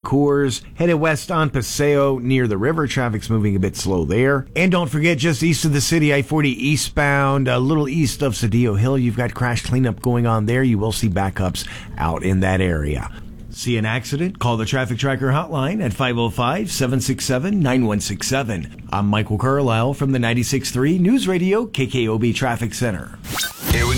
Coors. Headed west on Paseo near the river. Traffic's moving a bit slow there. And don't forget, just east of the city, I-40 eastbound, a little east of Cedillo Hill, you've got crash cleanup going on there. You will see backups out in that area. See an accident? Call the Traffic Tracker hotline at 505-767-9167. I'm Michael Carlisle from the 96.3 News Radio KKOB Traffic Center.